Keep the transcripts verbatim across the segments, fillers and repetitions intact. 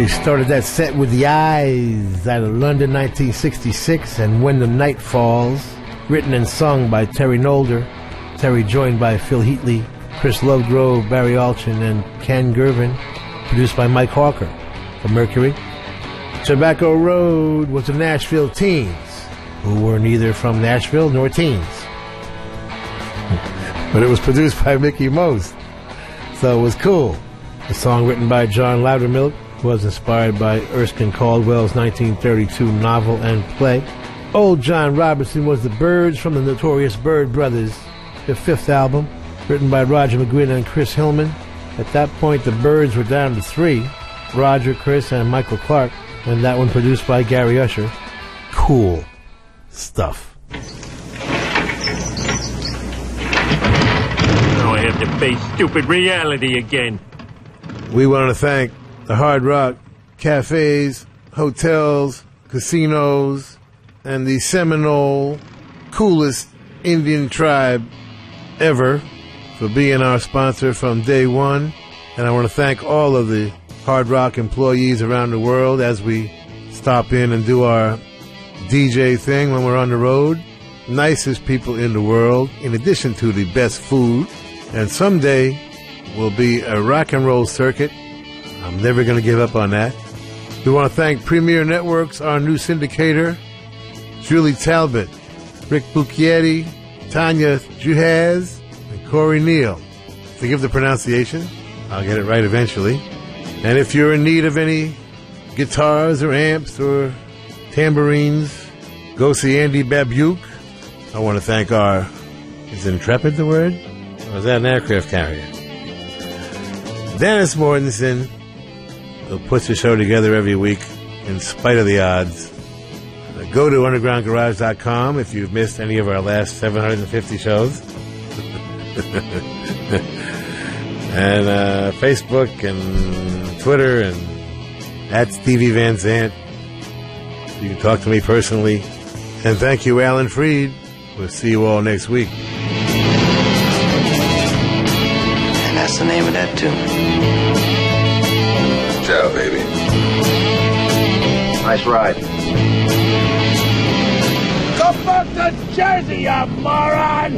We started that set with The Eyes out of London, nineteen sixty-six, and When the Night Falls, written and sung by Terry Nolder. Terry joined by Phil Heatley, Chris Lovegrove, Barry Alchin, and Ken Gervin, produced by Mike Hawker for Mercury. Tobacco Road was the Nashville Teens, who were neither from Nashville nor teens. But it was produced by Mickey Most, so it was cool. The song, written by John Loudermilk, was inspired by Erskine Caldwell's nineteen thirty-two novel and play. Old John Robertson was the Byrds from the Notorious Byrd Brothers, their fifth album, written by Roger McGuinn and Chris Hillman. At that point, the Byrds were down to three, Roger, Chris, and Michael Clark, and that one produced by Gary Usher. Cool stuff. Now I have to face stupid reality again. We want to thank the Hard Rock cafes, hotels, casinos, and the Seminole coolest Indian tribe ever for being our sponsor from day one. And I want to thank all of the Hard Rock employees around the world as we stop in and do our D J thing when we're on the road. Nicest people in the world, in addition to the best food. And someday will be a rock and roll circuit. I'm never going to give up on that. We want to thank Premier Networks, our new syndicator, Julie Talbot, Rick Bucchietti, Tanya Juhaz, and Corey Neal. Forgive the pronunciation. I'll get it right eventually. And if you're in need of any guitars or amps or tambourines, go see Andy Babiuk. I want to thank our... Is Intrepid the word? Or is that an aircraft carrier? Dennis Mortensen, who puts the show together every week in spite of the odds. Go to underground garage dot com if you've missed any of our last seven hundred fifty shows. And uh, Facebook and Twitter and at Stevie Van Zandt. You can talk to me personally. And thank you, Alan Freed. We'll see you all next week. And that's the name of that tune. Ciao, baby. Nice ride. Go back to Jersey, you moron!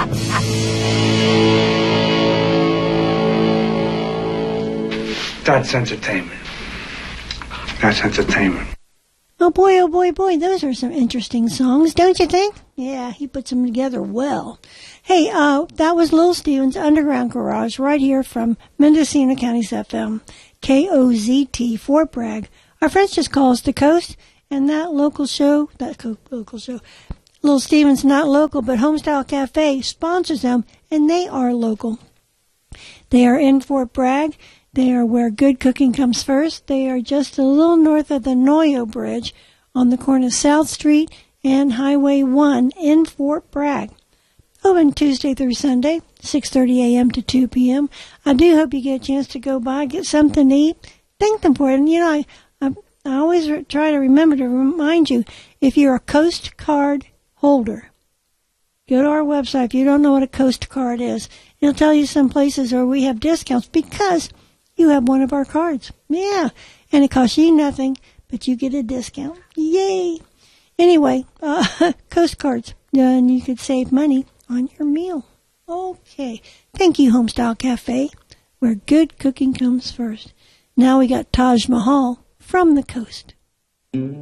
That's entertainment. That's entertainment. Oh boy, oh boy, boy, those are some interesting songs, don't you think? Yeah, he puts them together well. Hey, uh, that was Lil Steven's Underground Garage right here from Mendocino County's F M, K O Z T, Fort Bragg. Our friends just call us the Coast, and that local show, that co- local show, Lil Steven's not local, but Homestyle Cafe sponsors them, and they are local. They are in Fort Bragg. They are where good cooking comes first. They are just a little north of the Noyo Bridge on the corner of South Street and Highway one in Fort Bragg. Open Tuesday through Sunday, six thirty a.m. to two p.m. I do hope you get a chance to go by, get something to eat. Thank them for it. And, you know, I, I, I always re- try to remember to remind you, if you're a Coast Card holder, go to our website. If you don't know what a Coast Card is, it'll tell you some places where we have discounts because you have one of our cards. Yeah. And it costs you nothing, but you get a discount. Yay. Anyway, uh, Coast Cards. And you could save money on your meal. Okay. Thank you, Homestyle Cafe, where good cooking comes first. Now we got Taj Mahal from the coast.